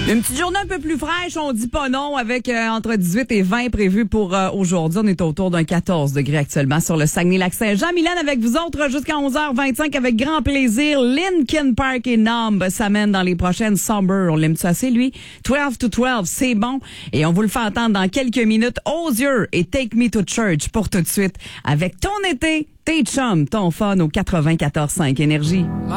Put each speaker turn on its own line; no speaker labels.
Une petite journée un peu plus fraîche, on dit pas non, avec entre 18 et 20 prévus pour aujourd'hui. On est autour d'un 14 degrés actuellement sur le Saguenay-Lac-Saint-Jean. Mylène avec vous autres jusqu'à 11h25 avec grand plaisir. Linkin Park et Numb s'amènent dans les prochaines Somber. On l'aime-tu assez, lui? 12 to 12, c'est bon. Et on vous le fait entendre dans quelques minutes. Osier et Take Me to Church pour tout de suite avec ton été, tes chums, ton fun au 94.5 Énergie.